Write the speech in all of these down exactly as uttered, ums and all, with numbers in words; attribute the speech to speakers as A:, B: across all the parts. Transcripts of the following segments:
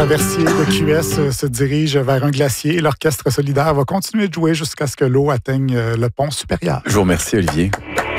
A: traversier de Q S se dirige vers un glacier et l'orchestre solidaire va continuer de jouer jusqu'à ce que l'eau atteigne le pont supérieur.
B: Je vous remercie, Olivier.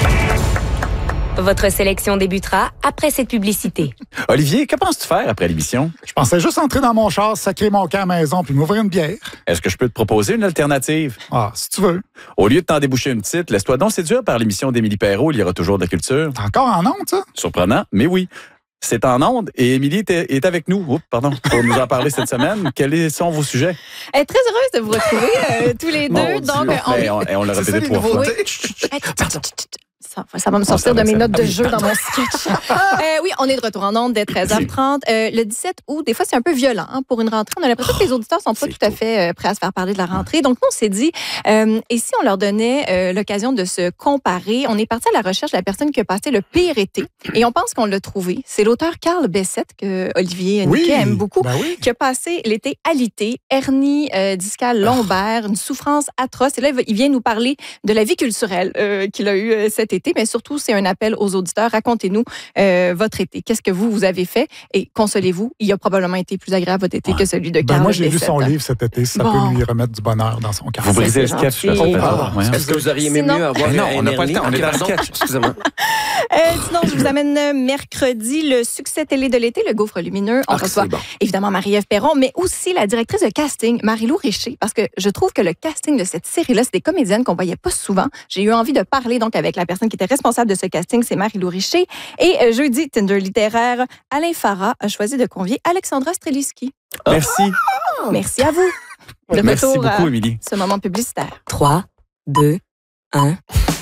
C: Votre sélection débutera après cette publicité.
B: Olivier, que penses-tu faire après l'émission?
A: Je pensais juste entrer dans mon char, sacrer mon camp à la maison puis m'ouvrir une bière.
B: Est-ce que je peux te proposer une alternative?
A: Ah, si tu veux.
B: Au lieu de t'en déboucher une petite, laisse-toi donc séduire par l'émission d'Émilie Perrault, il y aura toujours de la culture.
A: T'es encore en onde, ça?
B: Surprenant, mais oui. C'est en onde et Émilie est, est avec nous. Oups, pardon, pour nous en parler cette semaine. Quels sont vos sujets?
D: Elle est très heureuse de vous retrouver euh, tous les
B: Mon
D: deux.
B: Dieu.
D: Donc,
B: on,
D: on...
B: on, on l'a
A: C'est
B: répété
A: ça,
B: trois fois.
D: Ça, ça va me sortir de mes notes de jeu dans mon sketch. euh, oui, on est de retour en ondes dès treize heures trente. Euh, le dix-sept août, des fois, c'est un peu violent hein, pour une rentrée. On a l'impression que les auditeurs sont pas tout à fait euh, prêts à se faire parler de la rentrée. Donc, nous, on s'est dit, euh, et si on leur donnait euh, l'occasion de se comparer? On est parti à la recherche de la personne qui a passé le pire été. Et on pense qu'on l'a trouvé. C'est l'auteur Carl Bessette, que Olivier
A: Oui,
D: Niquet aime beaucoup,
A: ben oui.
D: qui a passé l'été alité, hernie euh, discale lombaire, une souffrance atroce. Et là, il vient nous parler de la vie culturelle euh, qu'il a eue euh, cet été. Mais surtout, c'est un appel aux auditeurs. Racontez-nous euh, votre été. Qu'est-ce que vous, vous avez fait? Et consolez-vous, il a probablement été plus agréable votre été
B: Ouais.
D: que celui de
A: Ben
D: Carl
A: moi, j'ai lu
D: Bessette.
A: son livre cet été. Ça
D: Bon.
A: peut lui remettre du bonheur dans son cœur.
B: Vous brisez le
D: c'est
B: sketch.
D: gentil.
B: ça fait
D: Oh,
B: peur. Ouais.
E: Est-ce que vous auriez aimé
D: Sinon-
E: mieux avoir
B: Mais non,
E: un
B: on n'a pas le temps, on est dans le
E: Pardon,
B: sketch.
E: Excusez-moi.
D: Euh, sinon, je vous amène euh, mercredi le succès télé de l'été, le Gouffre lumineux. On
E: Ah,
D: reçoit
E: c'est bon.
D: évidemment Marie-Ève Perron, mais aussi la directrice de casting, Marie-Lou Richer, parce que je trouve que le casting de cette série-là, c'est des comédiennes qu'on voyait pas souvent. J'ai eu envie de parler donc avec la personne qui était responsable de ce casting, c'est Marie-Lou Richer. Et euh, jeudi, Tinder littéraire, Alain Farah a choisi de convier Alexandra Streliski.
B: Merci.
D: Merci à vous. De
B: Merci
D: retour
B: beaucoup,
D: à
B: Émilie.
D: ce moment publicitaire.
C: trois, deux, un.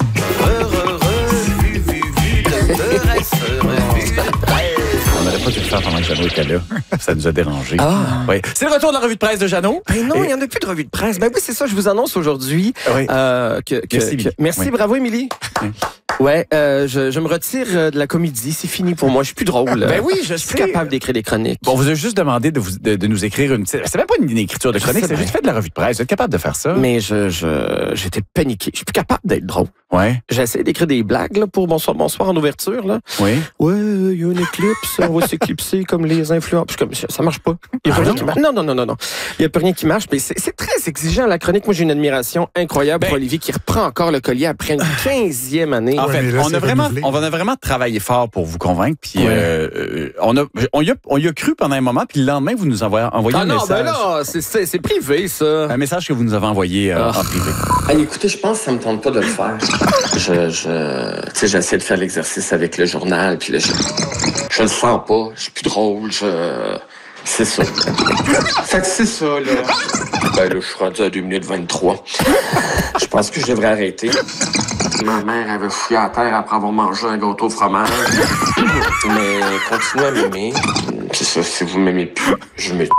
B: On n'aurait pas dû le faire pendant que Jeannot était là. Ça nous a dérangés.
E: Ah.
B: Oui. C'est le retour de la revue de presse de Jeannot.
E: Ben non,
B: Et-
E: il n'y en a plus de revue de presse. Ben oui, c'est ça, je vous annonce aujourd'hui.
B: Oui.
E: euh, que, que-
B: Merci, Émilie.
E: que- merci,
B: Oui.
E: bravo, Émilie.
B: Oui.
E: Ouais, euh, je, je me retire euh, de la comédie. C'est fini pour moi. Je suis plus drôle.
B: Ben oui, je
E: Je suis
B: sais.
E: plus capable d'écrire des chroniques.
B: Bon, on vous a juste demandé de, vous, de, de nous écrire une petite... C'est même pas une, une écriture de
E: Je
B: chronique,
E: sais
B: c'est
E: bien.
B: juste fait de la revue de presse. Vous êtes capable de faire ça?
E: Mais je, je, j'étais paniqué. Je suis plus capable d'être drôle.
B: Ouais.
E: J'ai essayé d'écrire des blagues là, pour Bonsoir, bonsoir en ouverture. Là.
B: Oui.
E: Ouais, il y a une éclipse, on va s'éclipser comme les influenceurs. Puis je suis comme, ça marche pas. Il y a
B: Ah
E: plus rien
B: non?
E: qui marche. Non, non, non, non, non. Il y a plus rien qui marche. Mais c'est, c'est très exigeant la chronique. Moi, j'ai une admiration incroyable
B: Ben-
E: pour Olivier qui reprend encore le collier après une quinzième année.
B: En
A: Ouais,
B: fait,
A: mais là,
B: on
A: c'est
B: a vraiment,
A: renouvelé.
B: on a vraiment travaillé fort pour vous convaincre. Puis
E: Ouais.
B: euh, euh, on a, on y a, on y a cru pendant un moment. Puis le lendemain, vous nous envoyez, envoyez
E: Ah
B: un
E: non,
B: message.
E: ben là, c'est, c'est, c'est privé, ça.
B: Un message que vous nous avez envoyé euh,
E: Ah.
B: en privé.
F: Hey, écoutez, je pense que ça me tente pas de le faire. Je, je, tu sais, j'essaie de faire l'exercice avec le journal, puis là, je, je le sens pas. Je suis plus drôle, je, c'est ça. Fait que c'est ça, là. Ben là, je suis rendu à deux minutes vingt-trois. Je pense que je devrais arrêter. Ma mère avait fouillé à terre après avoir mangé un gâteau au fromage. Mais continuez à m'aimer. C'est ça, si vous m'aimez plus, je m'ai...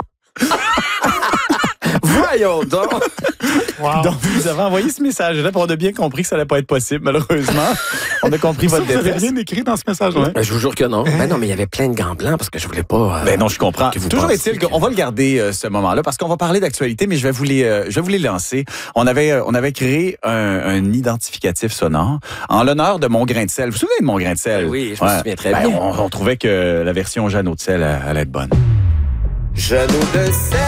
E: Voyons donc.
A: Wow.
B: Donc, vous nous avez envoyé ce message-là. Puis on a bien compris que ça n'allait pas être possible, malheureusement. On a compris
A: Ça,
B: votre
A: vous avez
B: détresse.
A: rien écrit dans ce message-là?
B: Ouais.
E: Ben, je vous jure que non. Ben non, mais il y avait plein de gants blancs parce que je voulais pas. euh,
B: Ben non, je comprends.
E: que vous
B: Toujours
E: pensiez
B: est-il
E: que-
B: qu'on va le garder euh, ce moment-là parce qu'on va parler d'actualité, mais je vais vous les, euh, je vais vous les lancer. On avait, euh, on avait créé un, un identificatif sonore en l'honneur de Mon Grain de sel. Vous vous souvenez de Mon Grain de sel?
E: Ben oui, je me souviens très
B: Ben,
E: bien.
B: On, on trouvait que la version Jeannot de sel euh, allait être bonne.
E: Jeannot de sel.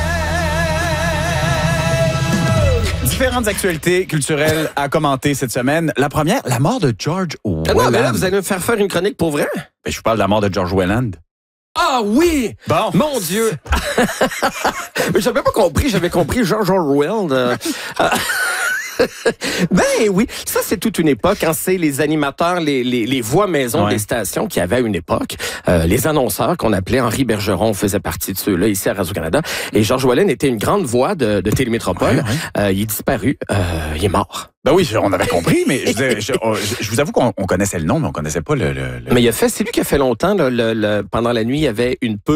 B: Différentes actualités culturelles à commenter cette semaine. La première, la mort de George
E: Ah
B: Welland.
E: non, mais là, vous allez me faire faire une chronique pour vrai?
B: Ben, je vous parle de la mort de George Welland.
E: Ah oui!
B: Bon.
E: Mon Dieu! Mais j'avais pas compris, j'avais compris George Orwell. euh, euh, ben oui, ça c'est toute une époque. Quand c'est les animateurs, les, les, les voix maison
B: Ouais.
E: des stations qui avaient à une époque, euh, les annonceurs qu'on appelait Henri Bergeron faisait partie de ceux-là ici à Radio-Canada. Et George Welland était une grande voix de, de Télémétropole.
B: Ouais, ouais.
E: Euh, il est disparu, euh, il est mort.
B: Ben oui, je- on avait compris, mais je, je, je- je- je vous avoue qu'on on connaissait le nom, mais on connaissait pas le... le- le-
E: Mais il a fait, c'est lui qui a fait longtemps, là, le, le- pendant la nuit, il y avait une